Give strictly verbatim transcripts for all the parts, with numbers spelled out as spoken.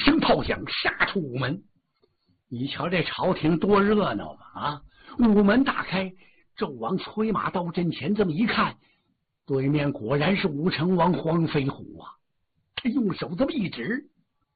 声炮响，杀出午门。你瞧这朝廷多热闹吧！啊，午门打开，纣王催马到阵前，这么一看，对面果然是武成王黄飞虎啊！他用手这么一指，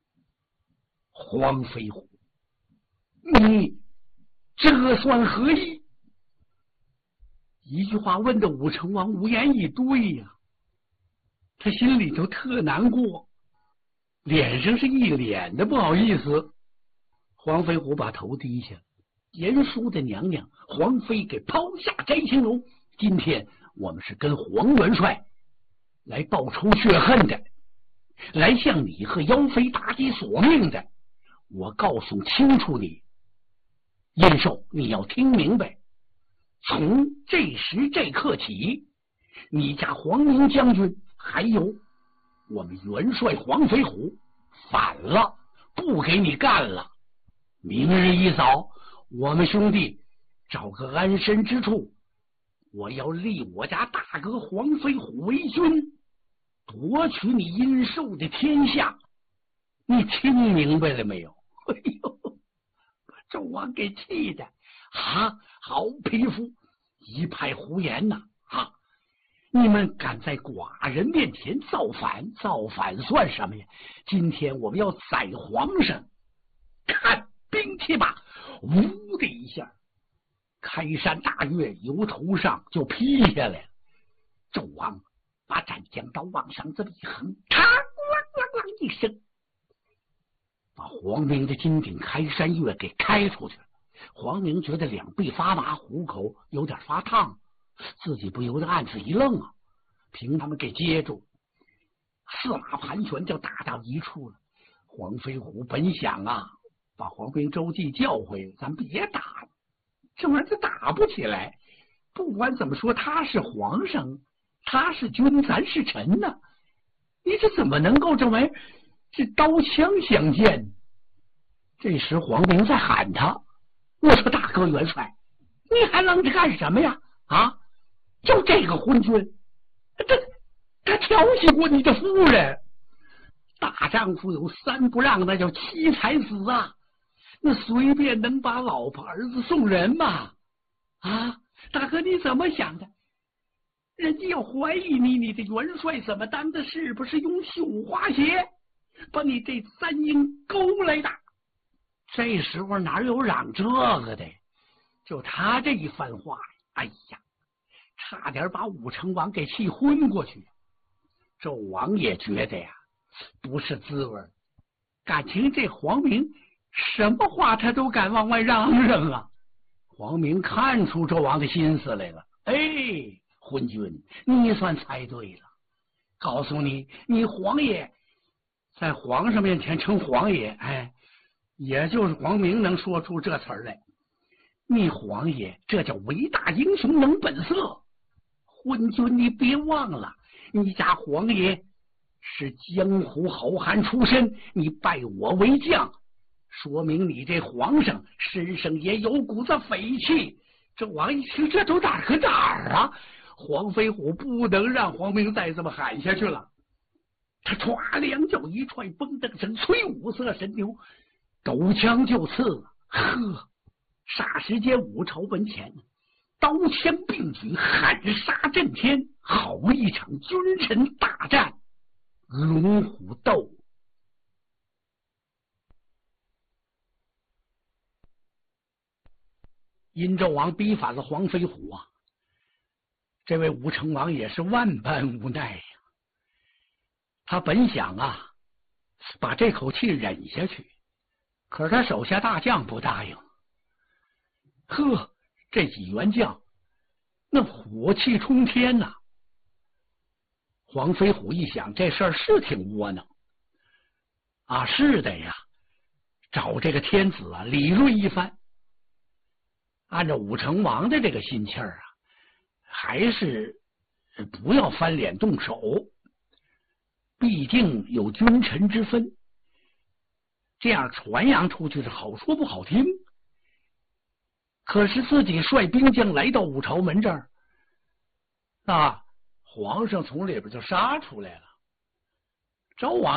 黄飞虎，你这算何意？一句话问的武成王无言以对呀、啊，他心里头特难过，脸上是一脸的不好意思。黄飞虎把头低下，严叔的娘娘黄妃给抛下摘星楼，今天我们是跟黄元帅来报仇雪恨的，来向你和妖妃妲己索命的。我告诉清楚你，殷寿，你要听明白，从这时这刻起，你家黄明将军还有我们元帅黄飞虎反了，不给你干了。明日一早，我们兄弟找个安身之处，我要立我家大哥黄飞虎为君，夺取你殷寿的天下。你听明白了没有？哎呦，把纣王给气的啊！好匹夫，一派胡言呐！啊，你们敢在寡人面前造反，造反算什么呀？今天我们要宰皇上，看兵器吧！呜的一下，开山大岳由头上就劈下来了。纣王把斩将刀往上这么一横，咔，啷啷啷一声，把黄明的金顶开山岳给开出去了。黄明觉得两臂发麻，虎口有点发烫，自己不由得暗自一愣啊，凭他们给接住，四马盘旋就打到一处了。黄飞虎本想啊，把黄兵周记叫回来，咱别打了，这玩意儿打不起来。不管怎么说，他是皇上，他是君，咱是臣呢，你这怎么能够这玩意儿这刀枪相见？这时黄明在喊他，我说大哥元帅，你还愣着干什么呀？啊，就这个昏君，这他调戏过你的夫人。大丈夫有三不让，那叫妻才子啊！那随便能把老婆儿子送人吗？啊，大哥你怎么想的？人家要怀疑你，你的元帅怎么当的？是不是用绣花鞋把你这三英勾来的？这时候哪有嚷这个的？就他这一番话，哎呀，差点把武成王给气昏过去。纣王也觉得呀，不是滋味，感情这黄明什么话他都敢往外嚷嚷啊！黄明看出纣王的心思来了，哎，昏君，你算猜对了。告诉你，你黄爷在皇上面前称黄爷，哎，也就是黄明能说出这词儿来。你黄爷这叫伟大英雄能本色。昏君，你别忘了，你家黄爷是江湖好汉出身，你拜我为将，说明你这皇上身上也有股子匪气。这王一听，这都哪儿和哪儿啊？黄飞虎不能让黄明再这么喊下去了，他歘两脚一踹，蹦蹬声催五色神牛，抖枪就刺。呵，霎时间五朝门前，刀枪并举，喊杀震天，好一场君臣大战，龙虎斗。殷纣王逼反了黄飞虎啊，这位武成王也是万般无奈呀。他本想啊把这口气忍下去，可是他手下大将不答应。呵，这几员将那火气冲天呐、啊！黄飞虎一想，这事儿是挺窝囊啊，是的呀，找这个天子啊理论一番。按照武成王的这个心气儿啊，还是不要翻脸动手，毕竟有君臣之分，这样传扬出去是好说不好听。可是自己率兵将来到五朝门这儿，啊，皇上从里边就杀出来了。纣王